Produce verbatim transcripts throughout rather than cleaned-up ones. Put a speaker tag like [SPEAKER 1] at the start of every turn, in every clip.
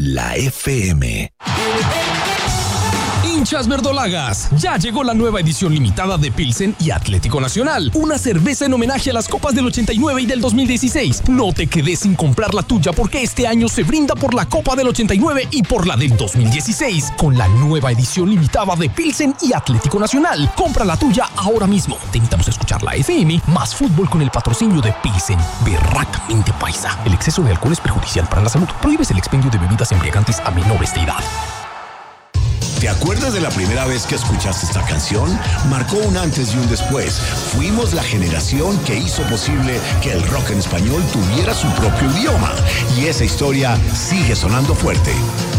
[SPEAKER 1] la F M.
[SPEAKER 2] Hinchas verdolagas, ya llegó la nueva edición limitada de Pilsen y Atlético Nacional, una cerveza en homenaje a las copas del ochenta y nueve y del dos mil dieciséis. No te quedes sin comprar la tuya porque este año se brinda por la Copa del ochenta y nueve y por la del dos mil dieciséis, con la nueva edición limitada de Pilsen y Atlético Nacional. Compra la tuya ahora mismo. Te invitamos a escuchar la F M más fútbol con el patrocinio de Pilsen, berracamente paisa. El exceso de alcohol es perjudicial para la salud. Prohíbes el expendio de bebidas embriagantes a menores de edad.
[SPEAKER 1] ¿Te acuerdas de la primera vez que escuchaste esta canción? Marcó un antes y un después. Fuimos la generación que hizo posible que el rock en español tuviera su propio idioma. Y esa historia sigue sonando fuerte.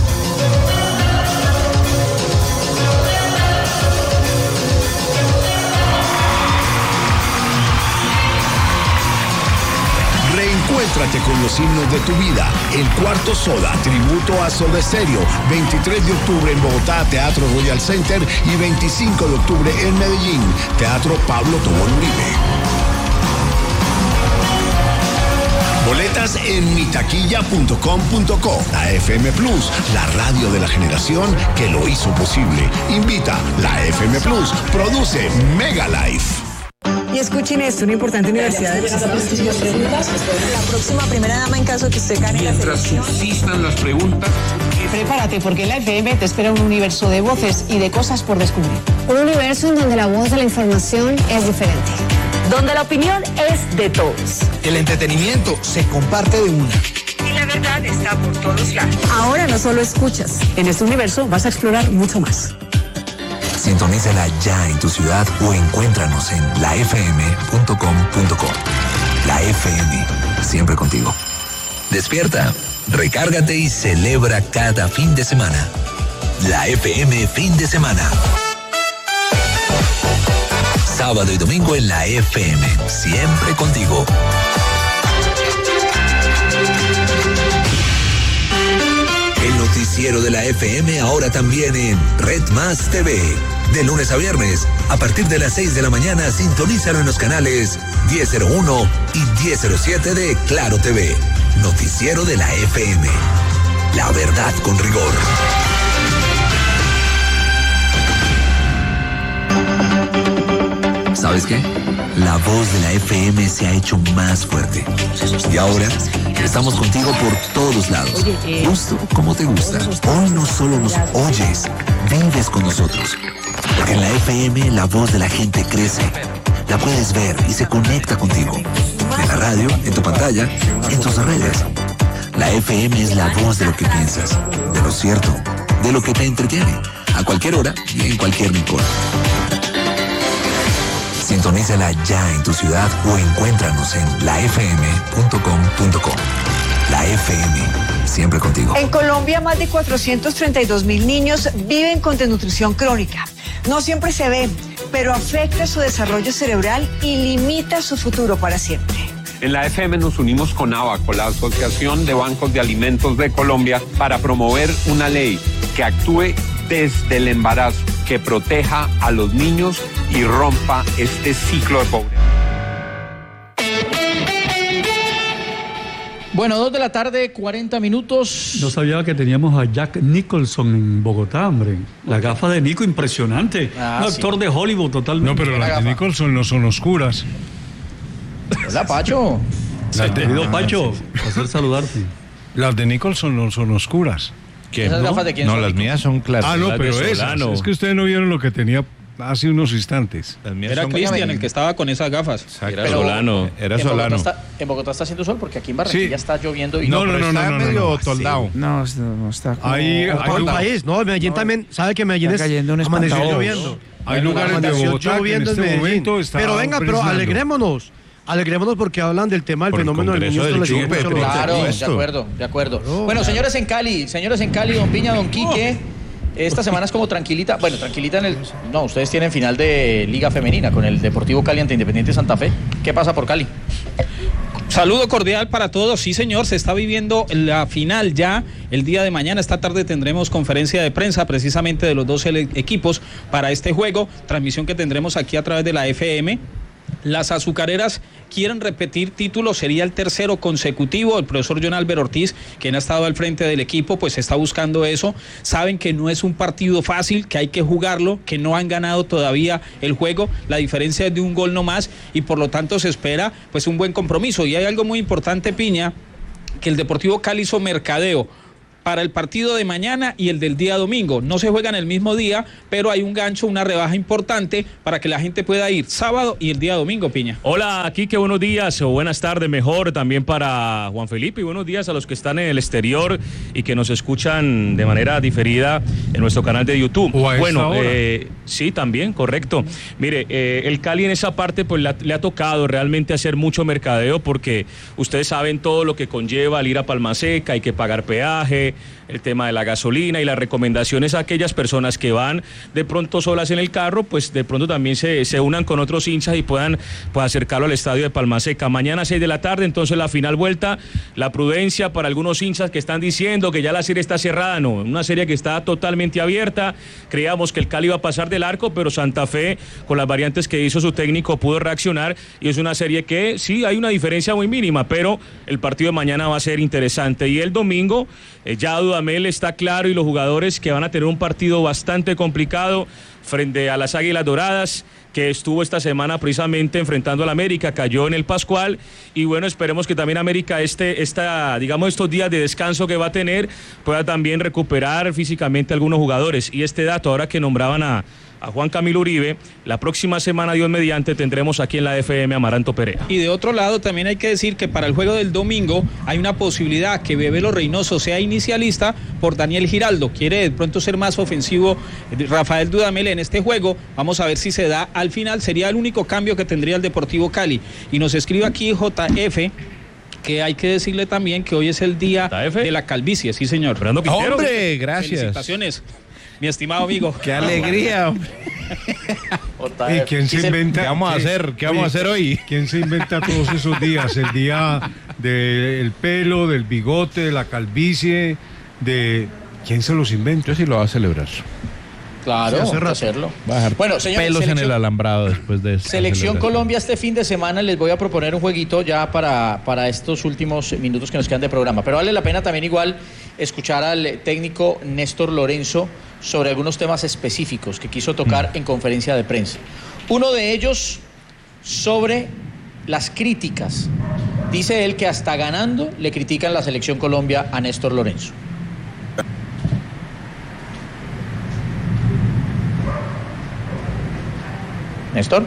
[SPEAKER 1] Reencuéntrate con los himnos de tu vida. El Cuarto Soda, tributo a Soda Stereo. veintitrés de octubre en Bogotá, Teatro Royal Center. Y veinticinco de octubre en Medellín, Teatro Pablo Tobón Uribe. Boletas en mitaquilla punto com punto co. La F M Plus, la radio de la generación que lo hizo posible. Invita la F M Plus. Produce Mega Life.
[SPEAKER 3] Y escuchen esto, una importante universidad de la próxima primera dama en caso de que usted gane la selección.
[SPEAKER 4] Mientras subsistan las preguntas.
[SPEAKER 3] Prepárate, porque en la F M te espera un universo de voces y de cosas por descubrir.
[SPEAKER 5] Un universo en donde la voz de la información es diferente.
[SPEAKER 3] Donde la opinión es de todos.
[SPEAKER 6] El entretenimiento se comparte de una.
[SPEAKER 3] Y la verdad está por todos lados. Ahora no solo escuchas, en este universo vas a explorar mucho más.
[SPEAKER 1] Sintonízala ya en tu ciudad o encuéntranos en la f m punto com punto co. La F M, siempre contigo. Despierta, recárgate y celebra cada fin de semana. La F M fin de semana. Sábado y domingo en la F M, siempre contigo. El noticiero de la F M ahora también en Red Más T V. De lunes a viernes, a partir de las seis de la mañana, sintonízalo en los canales diez cero uno y diez cero siete de Claro T V. Noticiero de la F M. La verdad con rigor. ¿Sabes qué? La voz de la F M se ha hecho más fuerte. Y ahora estamos contigo por todos lados. Justo como te gusta. Hoy no solo nos oyes, vives con nosotros. Porque en la F M la voz de la gente crece. La puedes ver y se conecta contigo. En la radio, en tu pantalla, en tus redes. La F M es la voz de lo que piensas, de lo cierto, de lo que te entretiene. A cualquier hora y en cualquier rincón. Sintonízala ya en tu ciudad o encuéntranos en la f m punto com punto co. La F M, siempre contigo.
[SPEAKER 3] En Colombia, más de cuatrocientos treinta y dos mil niños viven con desnutrición crónica. No siempre se ve, pero afecta su desarrollo cerebral y limita su futuro para siempre.
[SPEAKER 4] En la F M nos unimos con ABACO, la Asociación de Bancos de Alimentos de Colombia, para promover una ley que actúe desde el embarazo, que proteja a los niños y rompa este ciclo de pobreza.
[SPEAKER 7] Bueno, dos de la tarde, cuarenta minutos.
[SPEAKER 8] No sabía que teníamos a Jack Nicholson en Bogotá, hombre. La gafa de Nico, impresionante.
[SPEAKER 7] Ah,
[SPEAKER 8] Un actor
[SPEAKER 7] sí.
[SPEAKER 8] de Hollywood totalmente.
[SPEAKER 9] No, pero las de Nicholson no son oscuras.
[SPEAKER 7] Hola, Pacho.
[SPEAKER 8] Las de Querido Pacho, placer saludarte.
[SPEAKER 9] Las de Nicholson no son oscuras.
[SPEAKER 7] ¿Qué? ¿Esas
[SPEAKER 9] ¿No?
[SPEAKER 7] gafas de quién
[SPEAKER 10] No,
[SPEAKER 7] son?
[SPEAKER 10] las mías son claras.
[SPEAKER 9] Ah, no,
[SPEAKER 10] las
[SPEAKER 9] pero
[SPEAKER 10] de
[SPEAKER 9] esas.
[SPEAKER 10] Solano.
[SPEAKER 9] Es que ustedes no vieron lo que tenía hace unos instantes.
[SPEAKER 10] Las mías
[SPEAKER 7] Era
[SPEAKER 10] son
[SPEAKER 7] Cristian el que estaba con esas gafas.
[SPEAKER 10] Exacto.
[SPEAKER 7] Pero
[SPEAKER 10] Solano, era
[SPEAKER 7] en Bogotá
[SPEAKER 10] Solano.
[SPEAKER 7] está- en Bogotá está haciendo sol porque aquí en Barranquilla
[SPEAKER 9] Sí.
[SPEAKER 7] está lloviendo y
[SPEAKER 9] No, no,
[SPEAKER 10] pero
[SPEAKER 9] no,
[SPEAKER 10] está
[SPEAKER 9] no, no,
[SPEAKER 10] medio
[SPEAKER 9] no.
[SPEAKER 10] toldado.
[SPEAKER 11] No, no está como...
[SPEAKER 9] Ahí-
[SPEAKER 11] como
[SPEAKER 9] hay
[SPEAKER 11] todo el
[SPEAKER 9] lugar-
[SPEAKER 11] país, ¿no? Medellín también, ¿sabe que Medellín
[SPEAKER 12] Está
[SPEAKER 11] es
[SPEAKER 12] cayendo un
[SPEAKER 11] amaneció
[SPEAKER 12] espantaojo.
[SPEAKER 11] lloviendo?
[SPEAKER 9] Hay lugares de
[SPEAKER 11] Amaneció
[SPEAKER 9] Bogotá que en
[SPEAKER 11] lloviendo
[SPEAKER 9] este
[SPEAKER 11] Medellín.
[SPEAKER 9] momento está
[SPEAKER 11] Pero venga, pero
[SPEAKER 9] presionando.
[SPEAKER 11] alegrémonos. Alegrémonos porque hablan del tema del
[SPEAKER 10] Por el
[SPEAKER 11] fenómeno del
[SPEAKER 10] Congreso
[SPEAKER 11] niño
[SPEAKER 10] del
[SPEAKER 11] adolescente.
[SPEAKER 10] Chupe,
[SPEAKER 11] Solo-
[SPEAKER 7] Claro, de
[SPEAKER 10] Listo.
[SPEAKER 7] acuerdo, de acuerdo.
[SPEAKER 11] Claro.
[SPEAKER 7] Bueno, señores en Cali, señores en Cali, don Piña, don Quique, esta semana es como tranquilita, bueno, tranquilita en el... No, ustedes tienen final de Liga Femenina con el Deportivo Cali ante Independiente Santa Fe. ¿Qué pasa por Cali?
[SPEAKER 13] Saludo cordial para todos. Sí, señor, se está viviendo la final ya el día de mañana. Esta tarde tendremos conferencia de prensa precisamente de los dos ele- equipos para este juego. Transmisión que tendremos aquí a través de la F M. Las azucareras quieren repetir título, sería el tercero consecutivo. El profesor John Álvaro Ortiz, quien ha estado al frente del equipo, pues está buscando eso. Saben que no es un partido fácil, que hay que jugarlo, que no han ganado todavía el juego. La diferencia es de un gol no más y por lo tanto se espera pues un buen compromiso. Y hay algo muy importante, Piña, que el Deportivo Cali hizo mercadeo para el partido de mañana y el del día domingo. No se juegan el mismo día, pero hay un gancho, una rebaja importante para que la gente pueda ir sábado y el día domingo, Piña.
[SPEAKER 10] Hola, Quique, buenos días o buenas tardes, mejor también para Juan Felipe, y buenos días a los que están en el exterior y que nos escuchan de manera diferida en nuestro canal de YouTube.
[SPEAKER 9] O a
[SPEAKER 10] bueno,
[SPEAKER 9] esta hora.
[SPEAKER 10] Eh, sí, también, correcto. Mire, eh, el Cali en esa parte pues le ha, le ha tocado realmente hacer mucho mercadeo porque ustedes saben todo lo que conlleva al ir a Palma Seca, hay que pagar peaje, el tema de la gasolina y las recomendaciones a aquellas personas que van de pronto solas en el carro, pues de pronto también se, se unan con otros hinchas y puedan pues, acercarlo al estadio de Palma Seca. Mañana a seis de la tarde, entonces la final vuelta, la prudencia para algunos hinchas que están diciendo que ya la serie está cerrada, no, una serie que está totalmente abierta. Creíamos que el Cali iba a pasar del arco, pero Santa Fe, con las variantes que hizo su técnico, pudo reaccionar y es una serie que sí, hay una diferencia muy mínima, pero el partido de mañana va a ser interesante. Y el domingo, eh, ya Dudamel está claro y los jugadores que van a tener un partido bastante complicado frente a las Águilas Doradas, que estuvo esta semana precisamente enfrentando al América, cayó en el Pascual, y bueno, esperemos que también América este, esta, digamos, estos días de descanso que va a tener, pueda también recuperar físicamente a algunos jugadores. Y este dato, ahora que nombraban a a Juan Camilo Uribe, la próxima semana, Dios mediante, tendremos aquí en la F M a Amaranto Perea.
[SPEAKER 13] Y de otro lado, también hay que decir que para el juego del domingo hay una posibilidad que Bebelo Reynoso sea inicialista por Daniel Giraldo. Quiere de pronto ser más ofensivo Rafael Dudamel en este juego. Vamos a ver si se da al final. Sería el único cambio que tendría el Deportivo Cali. Y nos escribe aquí J F, que hay que decirle también que hoy es el día J F de la calvicie. Sí, señor.
[SPEAKER 12] Fernando Quintero. Hombre, gracias.
[SPEAKER 13] Felicitaciones, mi estimado amigo.
[SPEAKER 12] Qué alegría, hombre.
[SPEAKER 9] ¿Y quién se inventa?
[SPEAKER 12] ¿Qué vamos a hacer? ¿Qué vamos a hacer hoy?
[SPEAKER 9] ¿Quién se inventa todos esos días? El día del pelo, del bigote, de la calvicie, de... ¿Quién se los inventa?
[SPEAKER 12] Yo sí lo va a celebrar.
[SPEAKER 13] Claro,
[SPEAKER 9] Sí, hace
[SPEAKER 13] hay que
[SPEAKER 9] rato.
[SPEAKER 13] hacerlo.
[SPEAKER 12] Va a dejar
[SPEAKER 13] Bueno, señores,
[SPEAKER 12] pelos en
[SPEAKER 13] selección-
[SPEAKER 12] el alambrado después de esta
[SPEAKER 13] Selección
[SPEAKER 12] celebración.
[SPEAKER 13] Colombia este fin de semana. Les voy a proponer un jueguito ya para, para estos últimos minutos que nos quedan de programa. Pero vale la pena también igual escuchar al técnico Néstor Lorenzo sobre algunos temas específicos que quiso tocar en conferencia de prensa. Uno de ellos sobre las críticas. Dice él que hasta ganando le critican la Selección Colombia a Néstor Lorenzo. Néstor.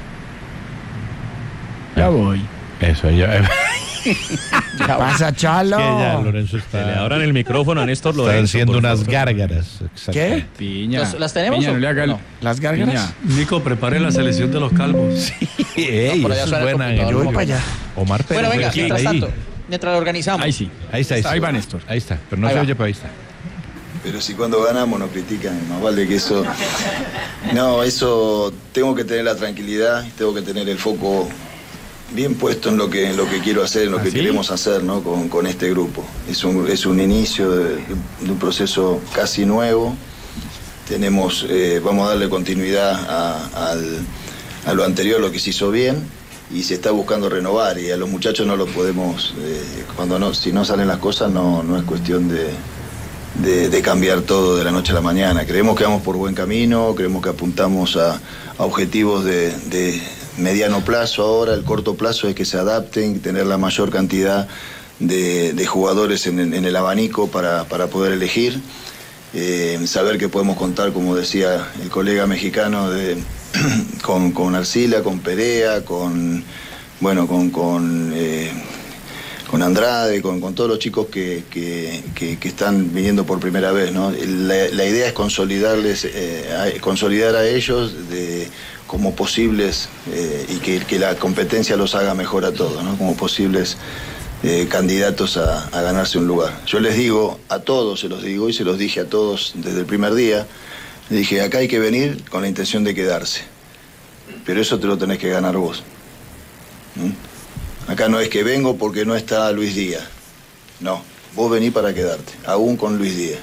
[SPEAKER 12] Ya voy. Eso, ya.
[SPEAKER 10] ¿Qué pasa, Chalo?
[SPEAKER 12] Que ya Lorenzo está...
[SPEAKER 10] Le abran el micrófono a Néstor
[SPEAKER 12] Está
[SPEAKER 10] Lorenzo.
[SPEAKER 12] haciendo
[SPEAKER 10] por
[SPEAKER 12] unas
[SPEAKER 10] favor.
[SPEAKER 12] gárgaras.
[SPEAKER 10] ¿Qué?
[SPEAKER 8] Piña.
[SPEAKER 13] ¿Las- las tenemos
[SPEAKER 8] Piña,
[SPEAKER 13] o
[SPEAKER 8] no le haga el-
[SPEAKER 13] no?
[SPEAKER 8] ¿Las gárgaras? Nico, prepare la selección de los calvos.
[SPEAKER 12] Ey,
[SPEAKER 13] No, por allá
[SPEAKER 12] eso es
[SPEAKER 13] suena el
[SPEAKER 12] buena.
[SPEAKER 13] computador.
[SPEAKER 12] Yo voy
[SPEAKER 13] Vamos
[SPEAKER 12] para allá. Omar Pérez.
[SPEAKER 13] Bueno, venga,
[SPEAKER 12] aquí,
[SPEAKER 13] mientras
[SPEAKER 12] ahí.
[SPEAKER 13] tanto, mientras lo organizamos.
[SPEAKER 8] Ahí sí.
[SPEAKER 12] Ahí está, ahí está.
[SPEAKER 8] Ahí va Néstor.
[SPEAKER 12] Ahí está, pero no
[SPEAKER 13] Ahí
[SPEAKER 12] se
[SPEAKER 13] va.
[SPEAKER 12] oye, pero ahí está.
[SPEAKER 14] Pero si cuando ganamos nos critican, más vale que eso... No, eso tengo que tener la tranquilidad, tengo que tener el foco bien puesto en lo que, en lo que quiero hacer, en lo
[SPEAKER 8] ¿Ah,
[SPEAKER 14] que
[SPEAKER 8] sí?
[SPEAKER 14] queremos hacer, ¿no? con, con este grupo. Es un, es un inicio de, de un proceso casi nuevo. Tenemos, eh, vamos a darle continuidad a, al- a lo anterior, lo que se hizo bien, y se está buscando renovar, y a los muchachos no los podemos, eh, cuando no, si no salen las cosas no, no es cuestión de... De, de cambiar todo de la noche a la mañana. Creemos que vamos por buen camino, creemos que apuntamos a, a objetivos de, de mediano plazo ahora. El corto plazo es que se adapten, tener la mayor cantidad de, de jugadores en, el- en el abanico para, para poder elegir. Eh, saber que podemos contar, como decía el colega mexicano, de, con, con Arcila, con Perea, con, bueno, con... con eh, con Andrade, con, con todos los chicos que, que, que- que están viniendo por primera vez, ¿no? La, la idea es consolidarles, eh, a, consolidar a ellos de, como posibles eh, y que, que la competencia los haga mejor a todos, ¿no? Como posibles eh, candidatos a, a ganarse un lugar. Yo les digo, a todos se los digo y se los dije a todos desde el primer día, les dije, acá hay que venir con la intención de quedarse, pero eso te lo tenés que ganar vos. ¿Mm? Acá no es que vengo porque no está Luis Díaz. No, vos venís para quedarte, aún con Luis Díaz.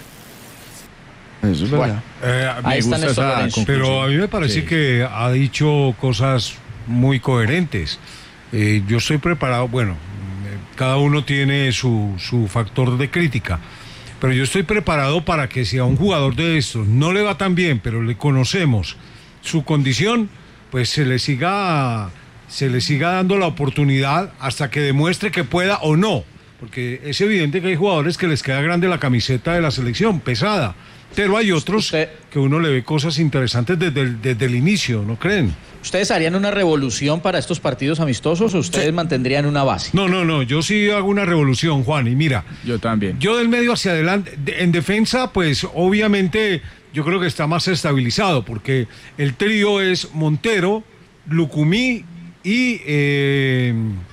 [SPEAKER 8] Eso es
[SPEAKER 14] verdad.
[SPEAKER 9] Eh, me
[SPEAKER 13] Ahí está
[SPEAKER 9] gusta
[SPEAKER 13] Néstor
[SPEAKER 9] esa
[SPEAKER 13] Lorenzo.
[SPEAKER 9] conclusión. Pero a mí me parece
[SPEAKER 12] Sí.
[SPEAKER 9] que ha dicho cosas muy coherentes. Eh, yo estoy preparado, bueno, cada uno tiene su, su factor de crítica, pero yo estoy preparado para que si a un jugador de estos no le va tan bien, pero le conocemos su condición, pues se le siga, se le siga dando la oportunidad hasta que demuestre que pueda o no, porque es evidente que hay jugadores que les queda grande la camiseta de la selección, pesada, pero hay otros Usted... que uno le ve cosas interesantes desde el, desde el inicio, ¿no creen?
[SPEAKER 7] ¿Ustedes harían una revolución para estos partidos amistosos o ustedes sí. mantendrían una base?
[SPEAKER 9] No, no, no, yo sí hago una revolución, Juan, y mira.
[SPEAKER 12] Yo también.
[SPEAKER 9] Yo del medio hacia adelante, de, en defensa, pues obviamente yo creo que está más estabilizado, porque el trío es Montero, Lucumí y, eh,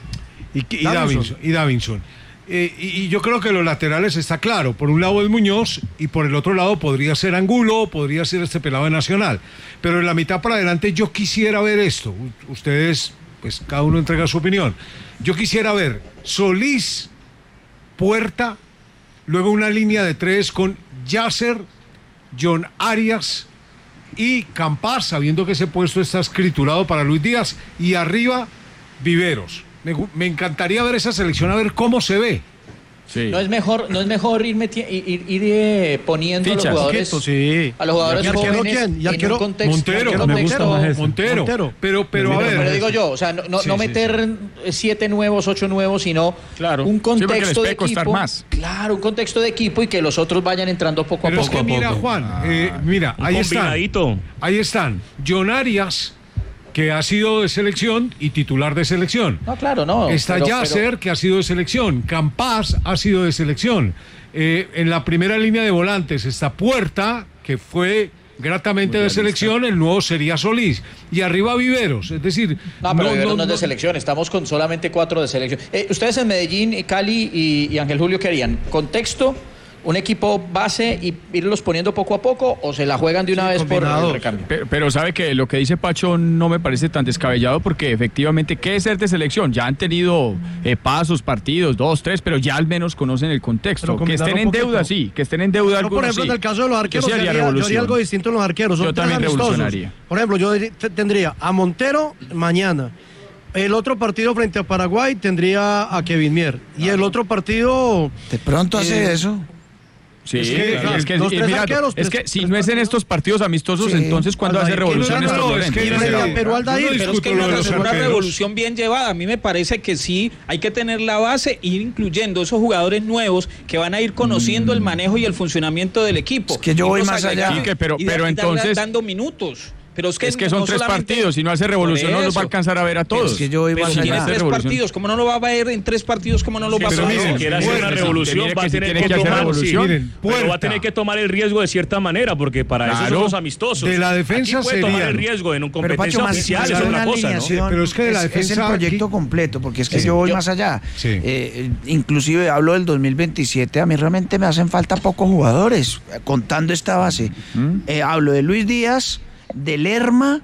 [SPEAKER 9] y, y Davinson. Davinson, y Davinson. Eh, y, y yo creo que los laterales está claro, por un lado es Muñoz y por el otro lado podría ser Angulo, podría ser este pelado de Nacional, pero en la mitad para adelante yo quisiera ver esto, U- ustedes pues cada uno entrega su opinión, yo quisiera ver Solís, Puerta, luego una línea de tres con Yasser, John Arias y Campas, sabiendo que ese puesto está escriturado para Luis Díaz, y arriba Viveros. Me, me encantaría ver esa selección, a ver cómo se ve.
[SPEAKER 7] Sí. No es mejor, no es mejor ir, meti- ir, ir eh, poniendo Fichas, a los jugadores,
[SPEAKER 11] quieto, sí.
[SPEAKER 7] a los jugadores jóvenes
[SPEAKER 11] ¿quién? ¿Y
[SPEAKER 7] en un contexto,
[SPEAKER 9] Montero,
[SPEAKER 7] en un contexto,
[SPEAKER 9] me gusta Montero. Montero. Pero, pero a ver.
[SPEAKER 7] Pero digo yo, o sea, no, no, sí, no meter sí, sí. siete nuevos, ocho nuevos, sino
[SPEAKER 12] claro.
[SPEAKER 7] un contexto
[SPEAKER 12] sí,
[SPEAKER 7] de equipo.
[SPEAKER 12] Más.
[SPEAKER 7] Claro, un contexto de equipo y que los otros vayan entrando poco
[SPEAKER 9] pero
[SPEAKER 7] a poco.
[SPEAKER 9] Es que mira, Juan, ah, eh, mira, ahí están. Ahí están. John Arias, que ha sido de selección y titular de selección.
[SPEAKER 7] No, claro, no.
[SPEAKER 9] Está pero, Yasser, pero... que ha sido de selección. Campas ha sido de selección. Eh, en la primera línea de volantes está Puerta, que fue gratamente de selección, el nuevo sería Solís. Y arriba Viveros, es decir...
[SPEAKER 7] No, pero no, Viveros no, no es de selección, estamos con solamente cuatro de selección. Eh, ustedes en Medellín, Cali y, y Ángel Julio, ¿qué harían? ¿Contexto? ¿Un equipo base y irlos poniendo poco a poco o se la juegan de una sí, vez combinados. Por el recambio?
[SPEAKER 12] Pero, pero sabe que lo que dice Pacho no me parece tan descabellado porque efectivamente, ¿qué es ser de selección? Ya han tenido eh, pasos, partidos, dos, tres, pero ya al menos conocen el contexto. Que estén en deuda, sí, que estén en deuda
[SPEAKER 11] algunos, por ejemplo,
[SPEAKER 12] sí.
[SPEAKER 11] en el caso de los arqueros, yo, haría, yo haría algo distinto en los arqueros. Son
[SPEAKER 12] yo también revolucionaría.
[SPEAKER 11] Por ejemplo, yo tendría a Montero mañana. El otro partido frente a Paraguay tendría a Kevin Mier. Y el otro partido...
[SPEAKER 15] De pronto hace eh, eso.
[SPEAKER 12] Sí, es que, claro. es que, dos, mira, arqueros, es que tres, si tres no es en estos partidos amistosos, sí. entonces ¿cuándo hace revolución
[SPEAKER 7] no,
[SPEAKER 12] estos
[SPEAKER 7] no,
[SPEAKER 12] es
[SPEAKER 7] que
[SPEAKER 12] pero,
[SPEAKER 7] pero, Aldair, pero es que una, una revolución bien llevada. A mí me parece que sí, hay que tener la base, ir incluyendo esos jugadores nuevos que van a ir conociendo mm. el manejo y el funcionamiento del equipo.
[SPEAKER 15] Es que yo voy más allá.
[SPEAKER 12] Sí, que, pero, pero entonces...
[SPEAKER 7] dando minutos. Pero es que,
[SPEAKER 12] es que son
[SPEAKER 7] no
[SPEAKER 12] tres partidos, si no hace revolución no los va a alcanzar a ver a todos.
[SPEAKER 15] Es que yo voy
[SPEAKER 7] pero
[SPEAKER 15] más
[SPEAKER 7] si
[SPEAKER 15] allá.
[SPEAKER 7] tiene tres partidos, ¿cómo no lo va a ver en tres partidos? ¿Cómo no lo va a ver?
[SPEAKER 10] Pero si quiere hacer una revolución, va a tener que tomar revolución, pero va a tener que tomar el riesgo de cierta manera, porque para eso son los amistosos.
[SPEAKER 9] De la defensa
[SPEAKER 10] puede tomar el riesgo en un competencia oficial, es otra cosa, ¿no?
[SPEAKER 15] Pero es que de la defensa es el proyecto completo, porque es que yo voy más allá. Inclusive hablo del dos mil veintisiete, a mí realmente me hacen falta pocos jugadores, contando esta base. Hablo de Luis Díaz, de Lerma,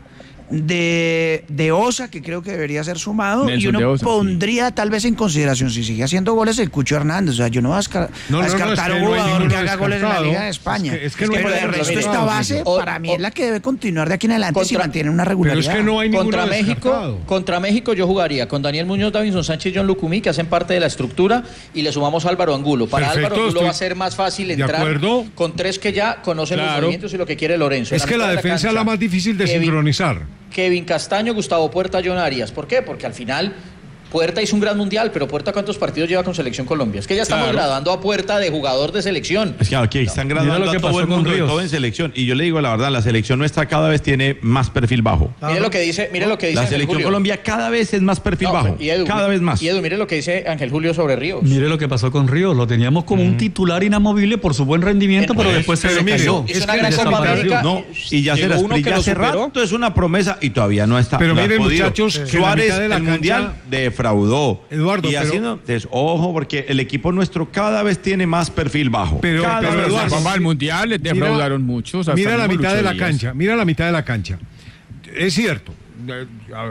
[SPEAKER 15] de, de Osa, que creo que debería ser sumado, Nelson y uno Osa, pondría sí. tal vez en consideración, si sigue haciendo goles, el Cucho Hernández. O sea, yo no voy a, descar- no, a descartar no, no, es que un jugador no que haga goles en la Liga de España. Es que, es que no pero de resto esta base, o, para mí, o, es la que debe continuar de aquí en adelante contra, si mantiene una regularidad.
[SPEAKER 9] Pero es que no hay
[SPEAKER 7] contra México, contra México yo jugaría con Daniel Muñoz, Davinson Sánchez y John Lucumí, que hacen parte de la estructura, y le sumamos a Álvaro Angulo. Para Perfecto, Álvaro Angulo va a ser más fácil entrar con tres que ya conocen claro. los movimientos y lo que quiere Lorenzo.
[SPEAKER 9] Es que la defensa es la más difícil de sincronizar.
[SPEAKER 7] Kevin Castaño, Gustavo Puerta, John Arias. ¿Por qué? Porque al final Puerta hizo un gran mundial, pero Puerta ¿cuántos partidos lleva con Selección Colombia? Es que ya estamos claro. graduando a Puerta de jugador de selección.
[SPEAKER 16] Es que aquí están graduando a todo el mundo de todo en selección. Y yo le digo la verdad, la selección nuestra cada vez tiene más perfil bajo.
[SPEAKER 7] Mire lo que dice, mire lo que dice
[SPEAKER 16] La
[SPEAKER 7] Ángel
[SPEAKER 16] Selección
[SPEAKER 7] Julio.
[SPEAKER 16] Colombia cada vez es más perfil
[SPEAKER 7] no,
[SPEAKER 16] bajo.
[SPEAKER 7] Y Edu,
[SPEAKER 16] cada vez más.
[SPEAKER 7] Y Edu, mire lo que dice Ángel Julio sobre Ríos.
[SPEAKER 8] Mire lo que pasó con Ríos. Lo teníamos como mm. un titular inamovible por su buen rendimiento, en, pero después se le cayó.
[SPEAKER 7] Es una gran Copa América.
[SPEAKER 16] No, y ya se las ya hace rato es una promesa y todavía no está.
[SPEAKER 9] Pero miren, muchachos,
[SPEAKER 16] Suárez el Mundial defraudó.
[SPEAKER 9] Eduardo,
[SPEAKER 16] y
[SPEAKER 9] pero...
[SPEAKER 16] haciendo, entonces, ojo, porque el equipo nuestro cada vez tiene más perfil bajo.
[SPEAKER 9] Pero,
[SPEAKER 16] cada
[SPEAKER 9] pero
[SPEAKER 16] vez
[SPEAKER 9] Eduardo,
[SPEAKER 12] más. Al Mundial les defraudaron muchos.
[SPEAKER 9] Mira la mitad de la cancha, mira la mitad de la cancha. Es cierto, eh,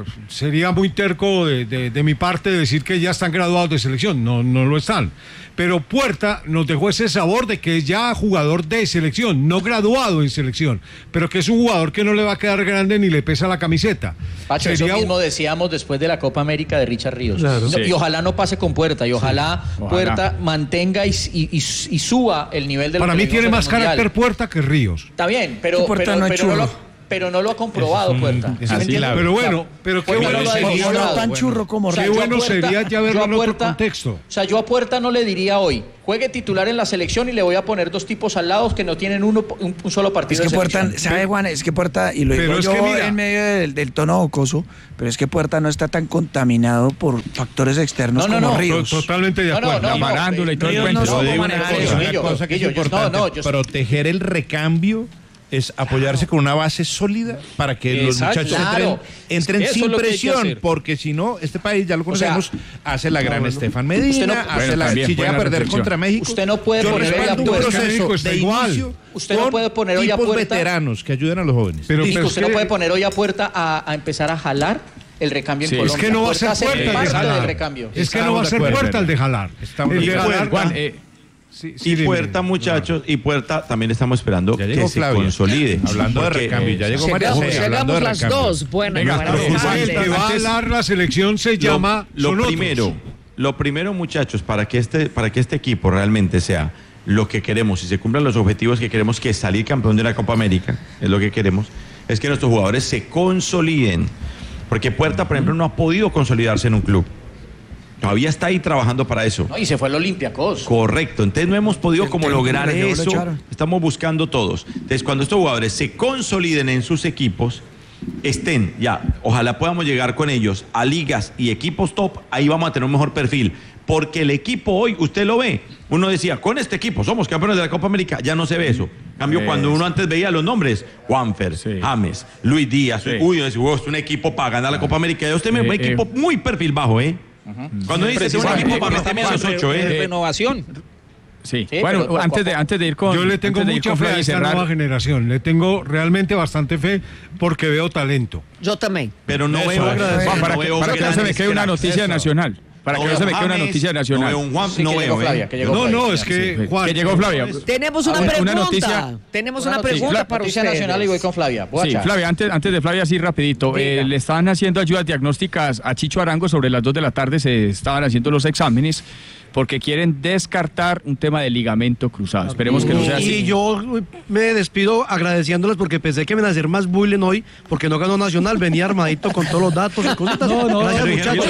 [SPEAKER 9] sería muy terco de, de, de mi parte decir que ya están graduados de selección. No, no lo están. Pero Puerta nos dejó ese sabor de que es ya jugador de selección, no graduado en selección, pero que es un jugador que no le va a quedar grande ni le pesa la camiseta.
[SPEAKER 7] Pacho,
[SPEAKER 9] Sería...
[SPEAKER 7] eso mismo decíamos después de la Copa América de Richard Ríos.
[SPEAKER 9] Claro.
[SPEAKER 7] No,
[SPEAKER 9] Sí.
[SPEAKER 7] Y ojalá no pase con Puerta, y ojalá,
[SPEAKER 9] Sí.
[SPEAKER 7] Puerta
[SPEAKER 9] Ojalá.
[SPEAKER 7] mantenga y, y, y, y suba el nivel del
[SPEAKER 9] Para mí tiene más carácter Puerta que Ríos.
[SPEAKER 7] Está bien, pero,
[SPEAKER 9] Puerta
[SPEAKER 7] pero,
[SPEAKER 9] no es
[SPEAKER 7] pero, no
[SPEAKER 9] churro.
[SPEAKER 7] lo, pero no lo ha comprobado Puerta. ¿Sí me entiende?
[SPEAKER 9] Pero bueno, pero qué
[SPEAKER 7] Porque
[SPEAKER 9] bueno
[SPEAKER 7] no lo ha
[SPEAKER 9] sería.
[SPEAKER 7] demostrado.
[SPEAKER 15] tan churro como
[SPEAKER 7] O sea,
[SPEAKER 9] Qué
[SPEAKER 7] yo a
[SPEAKER 9] bueno
[SPEAKER 7] Puerta-
[SPEAKER 9] sería ya verlo
[SPEAKER 7] yo a
[SPEAKER 9] en otro
[SPEAKER 7] Puerta-
[SPEAKER 9] contexto.
[SPEAKER 7] O sea, yo a Puerta no le diría hoy, juegue titular en la selección y le voy a poner dos tipos al lado que no tienen uno, un, un solo partido
[SPEAKER 15] Es que
[SPEAKER 7] de
[SPEAKER 15] Puerta,
[SPEAKER 7] selección.
[SPEAKER 15] ¿sabe, Juan? Es que Puerta, y lo
[SPEAKER 9] Pero
[SPEAKER 15] digo
[SPEAKER 9] es
[SPEAKER 15] yo
[SPEAKER 9] que mira-
[SPEAKER 15] en medio del, del tono jocoso, pero es que Puerta no está tan contaminado por factores externos
[SPEAKER 7] No, no,
[SPEAKER 15] como
[SPEAKER 7] no.
[SPEAKER 15] Ríos.
[SPEAKER 9] To- Totalmente de
[SPEAKER 7] No, no,
[SPEAKER 9] acuerdo.
[SPEAKER 7] no,
[SPEAKER 12] La farándula y todo el
[SPEAKER 15] Ríos
[SPEAKER 12] cuento.
[SPEAKER 15] no supo
[SPEAKER 17] Yo digo una
[SPEAKER 15] manejar
[SPEAKER 17] cosa,
[SPEAKER 15] eso.
[SPEAKER 17] una
[SPEAKER 7] Guillo,
[SPEAKER 17] cosa que es
[SPEAKER 7] Guillo, yo-
[SPEAKER 17] importante,
[SPEAKER 7] no, no, yo-
[SPEAKER 17] proteger el recambio es apoyarse con una base sólida para que los
[SPEAKER 7] Exacto,
[SPEAKER 17] muchachos
[SPEAKER 7] claro.
[SPEAKER 17] entren, entren
[SPEAKER 7] Eso es
[SPEAKER 17] sin
[SPEAKER 7] lo que hay que
[SPEAKER 17] presión,
[SPEAKER 7] hacer.
[SPEAKER 17] porque si no, este país, ya lo
[SPEAKER 7] O sea,
[SPEAKER 17] conocemos, hace la gran
[SPEAKER 7] no,
[SPEAKER 17] Estefan
[SPEAKER 7] usted
[SPEAKER 17] Medina,
[SPEAKER 7] no-
[SPEAKER 17] hace
[SPEAKER 12] bueno,
[SPEAKER 17] la,
[SPEAKER 12] también,
[SPEAKER 17] si llega a
[SPEAKER 12] buena
[SPEAKER 17] perder
[SPEAKER 12] reflexión.
[SPEAKER 17] contra México.
[SPEAKER 7] Usted no puede
[SPEAKER 17] yo
[SPEAKER 7] poner hoy a
[SPEAKER 17] respaldo un
[SPEAKER 7] Puerta.
[SPEAKER 9] México
[SPEAKER 17] proceso
[SPEAKER 9] está
[SPEAKER 17] de
[SPEAKER 9] igual.
[SPEAKER 17] inicio
[SPEAKER 7] Usted no
[SPEAKER 17] con
[SPEAKER 7] puede poner hoy a
[SPEAKER 17] tipos
[SPEAKER 7] Puerta-
[SPEAKER 17] veteranos que ayuden a los jóvenes.
[SPEAKER 9] Pero,
[SPEAKER 7] Listo,
[SPEAKER 9] pero es
[SPEAKER 7] usted no
[SPEAKER 9] que-
[SPEAKER 7] puede poner hoy a Puerta a, a empezar a jalar el recambio
[SPEAKER 12] Sí.
[SPEAKER 7] en
[SPEAKER 12] Es
[SPEAKER 7] Colombia.
[SPEAKER 9] Es que no va a ser
[SPEAKER 7] hace
[SPEAKER 9] Puerta el de
[SPEAKER 7] parte del
[SPEAKER 9] jalar.
[SPEAKER 7] recambio.
[SPEAKER 9] Es que no va a
[SPEAKER 17] Estamos de
[SPEAKER 9] ser
[SPEAKER 17] acuerdo,
[SPEAKER 9] Puerta el de jalar.
[SPEAKER 17] Estamos
[SPEAKER 9] El
[SPEAKER 17] de
[SPEAKER 9] de
[SPEAKER 17] acuerdo.
[SPEAKER 9] jalar.
[SPEAKER 12] Juan, eh,
[SPEAKER 9] Sí, sí,
[SPEAKER 16] Y
[SPEAKER 9] dime.
[SPEAKER 16] Puerta, muchachos, y Puerta también estamos esperando
[SPEAKER 17] Ya
[SPEAKER 16] que
[SPEAKER 17] llegó
[SPEAKER 16] se
[SPEAKER 17] Flavia.
[SPEAKER 16] consolide.
[SPEAKER 17] Hablando de
[SPEAKER 16] Porque-
[SPEAKER 17] recambio, ya llegó María
[SPEAKER 18] Llegamos,
[SPEAKER 17] José, hablando de
[SPEAKER 18] llegamos las
[SPEAKER 17] recambio.
[SPEAKER 18] dos. Bueno,
[SPEAKER 12] Venga,
[SPEAKER 18] buenas
[SPEAKER 12] pero
[SPEAKER 9] El
[SPEAKER 18] tardes.
[SPEAKER 9] que va a jalar la selección se
[SPEAKER 16] Lo-
[SPEAKER 9] llama.
[SPEAKER 16] Lo,
[SPEAKER 9] son otros.
[SPEAKER 16] primero, lo primero, muchachos, para que este, para que este equipo realmente sea lo que queremos y se cumplan los objetivos que queremos, que es salir campeón de la Copa América, es lo que queremos, es que nuestros jugadores se consoliden. Porque Puerta, por ejemplo, no ha podido consolidarse en un club. Todavía está ahí trabajando para eso.
[SPEAKER 7] No, y se fue al Olympiacos.
[SPEAKER 16] Correcto, entonces no hemos podido
[SPEAKER 15] El
[SPEAKER 16] como
[SPEAKER 15] técnico
[SPEAKER 16] lograr
[SPEAKER 15] le llevó, lo
[SPEAKER 16] eso,
[SPEAKER 15] echaron.
[SPEAKER 16] estamos buscando todos. Entonces cuando estos jugadores se consoliden en sus equipos, estén ya, ojalá podamos llegar con ellos a ligas y equipos top, ahí vamos a tener un mejor perfil. Porque el equipo hoy, usted lo ve, uno decía, con este equipo somos campeones de la Copa América, ya no se ve eso. En cambio,
[SPEAKER 12] Es.
[SPEAKER 16] cuando uno antes veía los nombres, Juanfer, James, Luis Díaz,
[SPEAKER 12] Sí.
[SPEAKER 16] uy, uno decía, "Oh, es un equipo para ganar la Copa América. Ya usted me
[SPEAKER 12] Eh,
[SPEAKER 16] un equipo
[SPEAKER 12] eh.
[SPEAKER 16] muy perfil bajo, ¿eh? Cuando dice "Tengo un
[SPEAKER 13] Precisamente
[SPEAKER 16] equipo
[SPEAKER 13] porque
[SPEAKER 16] para
[SPEAKER 13] estamos
[SPEAKER 16] meter esos
[SPEAKER 13] en
[SPEAKER 16] ocho,
[SPEAKER 13] re-
[SPEAKER 16] ¿eh?
[SPEAKER 13] renovación.
[SPEAKER 12] Sí.
[SPEAKER 7] Sí,
[SPEAKER 12] Bueno,
[SPEAKER 7] pero poco a
[SPEAKER 12] antes de,
[SPEAKER 7] poco.
[SPEAKER 12] antes de ir con.
[SPEAKER 9] Yo le tengo
[SPEAKER 12] antes de ir
[SPEAKER 9] mucha
[SPEAKER 12] con
[SPEAKER 9] fe a
[SPEAKER 12] Flavia y
[SPEAKER 9] esta
[SPEAKER 12] cerrar,
[SPEAKER 9] nueva generación. Le tengo realmente bastante fe porque veo talento.
[SPEAKER 18] Yo también.
[SPEAKER 16] Pero no
[SPEAKER 17] Eso,
[SPEAKER 16] veo,
[SPEAKER 17] eso.
[SPEAKER 12] Juan, para
[SPEAKER 16] no
[SPEAKER 12] que,
[SPEAKER 16] veo
[SPEAKER 12] para que no se me
[SPEAKER 16] grandes
[SPEAKER 12] quede una
[SPEAKER 16] cracks.
[SPEAKER 12] noticia
[SPEAKER 16] Eso.
[SPEAKER 12] nacional. Para que no
[SPEAKER 16] veo
[SPEAKER 12] se me quede una
[SPEAKER 16] James,
[SPEAKER 12] noticia nacional.
[SPEAKER 16] No veo un Juan,
[SPEAKER 7] Sí,
[SPEAKER 16] no
[SPEAKER 7] que llegó
[SPEAKER 16] veo,
[SPEAKER 7] Flavia,
[SPEAKER 16] ¿eh?
[SPEAKER 7] que llegó
[SPEAKER 9] No,
[SPEAKER 7] Flavia.
[SPEAKER 9] no, es que Juan.
[SPEAKER 12] Que llegó Flavia.
[SPEAKER 18] Tenemos una
[SPEAKER 12] A ver,
[SPEAKER 18] pregunta.
[SPEAKER 12] una noticia-
[SPEAKER 18] Tenemos
[SPEAKER 7] Una
[SPEAKER 18] una
[SPEAKER 7] noticia,
[SPEAKER 18] pregunta para
[SPEAKER 7] noticia
[SPEAKER 18] ustedes.
[SPEAKER 7] nacional y voy con Flavia.
[SPEAKER 12] Sí,
[SPEAKER 7] Boacha.
[SPEAKER 12] Flavia, antes, antes de Flavia, así rapidito.
[SPEAKER 7] Diga.
[SPEAKER 12] Eh, le estaban haciendo ayudas diagnósticas a Chicho Arango sobre las dos de la tarde. Se estaban haciendo los exámenes porque quieren descartar un tema de ligamento cruzado. Esperemos que no sea
[SPEAKER 11] Y
[SPEAKER 12] así.
[SPEAKER 11] yo me despido agradeciéndoles porque pensé que me iban a hacer más bullying hoy porque no ganó Nacional, venía armadito con todos los datos y cositas.
[SPEAKER 9] No, no,
[SPEAKER 11] Gracias,
[SPEAKER 9] no,
[SPEAKER 11] muchachos.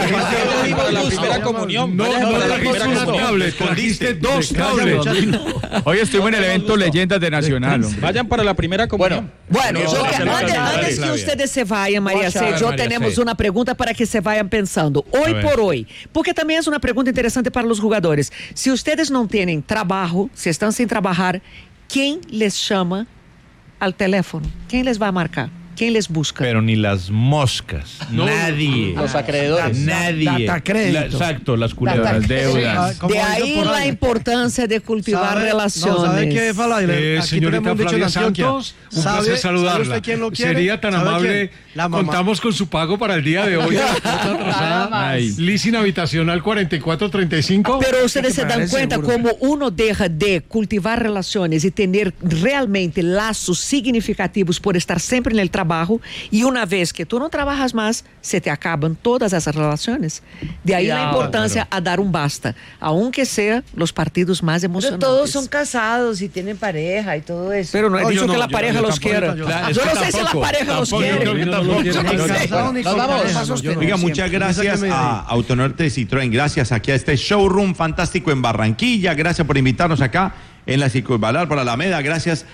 [SPEAKER 13] Para la primera comunión.
[SPEAKER 9] No,
[SPEAKER 13] Vayan
[SPEAKER 9] no
[SPEAKER 13] para la
[SPEAKER 9] trajiste
[SPEAKER 13] primera
[SPEAKER 9] un
[SPEAKER 13] comunión.
[SPEAKER 9] cable, trajiste dos
[SPEAKER 11] Gracias,
[SPEAKER 9] cables.
[SPEAKER 11] muchachos.
[SPEAKER 12] Hoy estuve en el evento Leyendas de Nacional. hombre.
[SPEAKER 13] Vayan para la primera comunión.
[SPEAKER 18] Bueno,
[SPEAKER 13] No,
[SPEAKER 18] yo
[SPEAKER 13] no,
[SPEAKER 18] que-
[SPEAKER 13] no, no,
[SPEAKER 18] antes,
[SPEAKER 13] no, no,
[SPEAKER 18] antes que
[SPEAKER 17] Flavia.
[SPEAKER 18] ustedes se vayan, María
[SPEAKER 7] Boa
[SPEAKER 18] C,
[SPEAKER 7] tarde,
[SPEAKER 18] yo
[SPEAKER 17] María
[SPEAKER 18] tenemos
[SPEAKER 17] C.
[SPEAKER 18] una pregunta para que se vayan pensando. Hoy
[SPEAKER 17] A ver.
[SPEAKER 18] por hoy, porque también es una pregunta interesante para los jugadores. Si ustedes no tienen trabajo, si están sin trabajar, ¿quién les llama al teléfono? ¿Quién les va a marcar? ¿Quién les busca?
[SPEAKER 17] Pero ni las moscas. Nadie.
[SPEAKER 7] Los acreedores.
[SPEAKER 17] Nadie.
[SPEAKER 15] Data crédito.
[SPEAKER 17] La- exacto, las culebras.
[SPEAKER 12] Las deudas.
[SPEAKER 11] Como
[SPEAKER 18] De
[SPEAKER 11] dicen
[SPEAKER 18] ahí
[SPEAKER 11] por
[SPEAKER 18] la
[SPEAKER 11] ahí.
[SPEAKER 18] importancia de cultivar
[SPEAKER 11] ¿Sabe?
[SPEAKER 18] relaciones.
[SPEAKER 11] No, ¿sabe qué, Fala?
[SPEAKER 9] Eh,
[SPEAKER 11] Aquí
[SPEAKER 9] señorita
[SPEAKER 11] tenemos un dicho en
[SPEAKER 9] Flavia
[SPEAKER 11] Antioquia.
[SPEAKER 9] Santos, un
[SPEAKER 11] ¿Sabe-
[SPEAKER 9] placer
[SPEAKER 11] sabe
[SPEAKER 9] saludarla.
[SPEAKER 11] usted quién lo quiere?
[SPEAKER 9] Sería tan
[SPEAKER 11] ¿Sabe
[SPEAKER 9] amable,
[SPEAKER 11] quién? La mamá.
[SPEAKER 9] contamos con su pago para el día de hoy. La cuota atrasada.
[SPEAKER 12] Ay.
[SPEAKER 9] Leasing habitacional cuarenta y cuatro treinta y cinco.
[SPEAKER 18] Pero ustedes se dan
[SPEAKER 15] parece
[SPEAKER 18] cuenta
[SPEAKER 15] seguro.
[SPEAKER 18] como uno deja de cultivar relaciones y tener realmente lazos significativos por estar siempre en el trabajo y una vez que tú no trabajas más, se te acaban todas esas relaciones. De ahí la
[SPEAKER 19] Claro.
[SPEAKER 18] importancia a dar un basta, aunque sea los partidos más
[SPEAKER 19] Pero
[SPEAKER 18] emocionantes.
[SPEAKER 19] todos son casados y tienen pareja y todo eso.
[SPEAKER 18] Pero no he
[SPEAKER 11] No,
[SPEAKER 18] dicho
[SPEAKER 11] yo
[SPEAKER 18] que
[SPEAKER 11] no,
[SPEAKER 18] la
[SPEAKER 11] yo-
[SPEAKER 18] pareja
[SPEAKER 11] yo
[SPEAKER 18] los
[SPEAKER 11] tampoco,
[SPEAKER 18] quiera.
[SPEAKER 11] yo-
[SPEAKER 18] Yo,
[SPEAKER 11] es que
[SPEAKER 18] no sé si la
[SPEAKER 11] tampoco,
[SPEAKER 18] pareja los
[SPEAKER 11] tampoco,
[SPEAKER 18] quiere.
[SPEAKER 11] yo creo que tampoco.
[SPEAKER 18] Yo no
[SPEAKER 11] Ni
[SPEAKER 18] sé.
[SPEAKER 11] casado ni
[SPEAKER 18] Nos
[SPEAKER 11] con
[SPEAKER 18] vamos.
[SPEAKER 11] pareja, yo no.
[SPEAKER 16] Oiga, muchas gracias
[SPEAKER 11] Sáqueme de ahí.
[SPEAKER 16] a Autonorte Citroën, gracias aquí a este showroom fantástico en Barranquilla, gracias por invitarnos acá en la Circunvalar por Alameda, gracias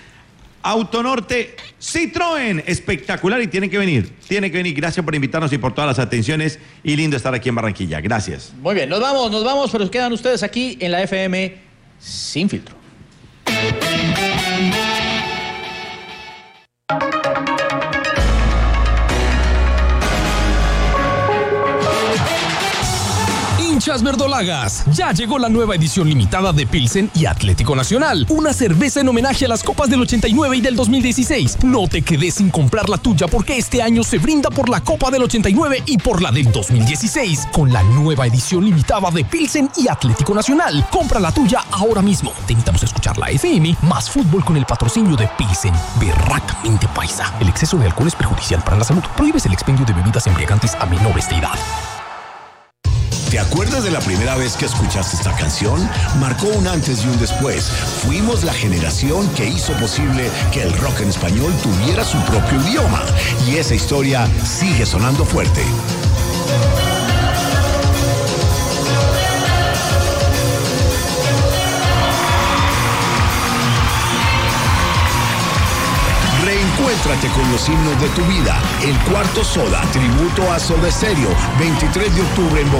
[SPEAKER 16] Autonorte Citroën, espectacular y tienen que venir, tienen que venir, gracias por invitarnos y por todas las atenciones y lindo estar aquí en Barranquilla, gracias.
[SPEAKER 7] Muy bien, nos vamos, nos vamos, pero quedan ustedes aquí en la F M Sin Filtro.
[SPEAKER 2] Hinchas verdolagas, ya llegó la nueva edición limitada de Pilsen y Atlético Nacional. Una cerveza en homenaje a las copas del ochenta y nueve y del dos mil dieciséis. No te quedes sin comprar la tuya porque este año se brinda por la copa del ochenta y nueve y por la del dos mil dieciséis. Con la nueva edición limitada de Pilsen y Atlético Nacional. Compra la tuya ahora mismo. Te invitamos a escuchar la F M más fútbol con el patrocinio de Pilsen. Berracamente paisa. El exceso de alcohol es perjudicial para la salud. Prohíbes el expendio de bebidas embriagantes a menores de edad.
[SPEAKER 20] ¿Te acuerdas de la primera vez que escuchaste esta canción? Marcó un antes y un después. Fuimos la generación que hizo posible que el rock en español tuviera su propio idioma. Y esa historia sigue sonando fuerte. Reencuéntrate con los himnos de tu vida. El Cuarto Soda, tributo a Soda Stereo, veintitrés de octubre en Bogotá.